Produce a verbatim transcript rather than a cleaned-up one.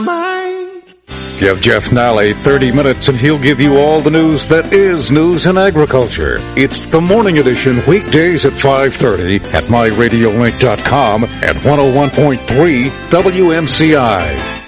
Give Jeff Nally thirty minutes and he'll give you all the news that is news in agriculture. It's the Morning Edition, weekdays at five thirty at my radio link dot com at one oh one point three W M C I.